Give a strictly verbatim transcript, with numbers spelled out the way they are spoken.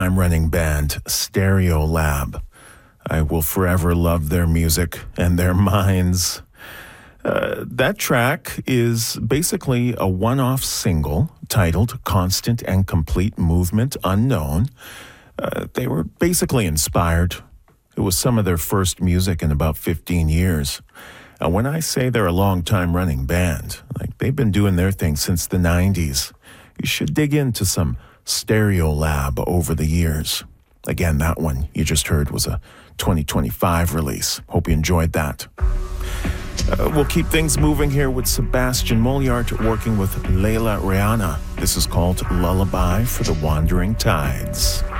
I'm running band Stereolab. I will forever love their music and their minds. Uh, that track is basically a one-off single titled Constant and Complete Movement Unknown. Uh, they were basically inspired. It was some of their first music in about fifteen years. And when I say they're a long-time running band, like they've been doing their thing since the nineties, you should dig into some Stereolab over the years. Again, that one you just heard was a twenty twenty-five release. Hope you enjoyed that. Uh, we'll keep things moving here with Sebastian Moliart working with Leila Rihanna. This is called Lullaby for the Wandering Tides.